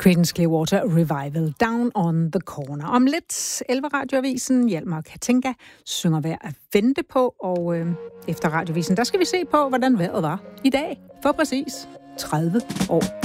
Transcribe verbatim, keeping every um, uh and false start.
Creedence Clearwater Revival, Down on the Corner. Om lidt elleve radioavisen, Hjalmar Katinka synger Værd at vente på, og øh, efter radioavisen, der skal vi se på, hvordan vejret var i dag for præcis tredive år